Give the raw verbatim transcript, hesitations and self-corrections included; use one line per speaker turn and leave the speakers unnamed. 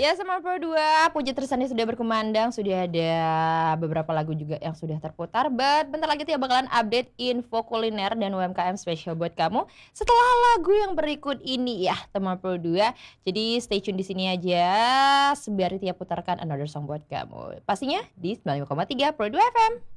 Ya sama Pro dua, puji tersannya sudah berkumandang, sudah ada beberapa lagu juga yang sudah terputar. But bentar lagi tuh ya bakalan update info kuliner dan U M K M spesial buat kamu setelah lagu yang berikut ini ya, teman Pro dua. Jadi stay tune di sini aja, sembari Tia putarkan another song buat kamu. Pastinya di sembilan puluh lima koma tiga Pro dua F M.